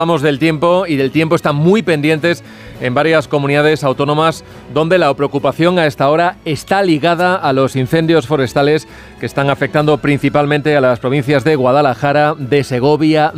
Hablamos del tiempo y del tiempo están muy pendientes en varias comunidades autónomas donde la preocupación a esta hora está ligada a los incendios forestales que están afectando principalmente a las provincias de Guadalajara, de Segovia,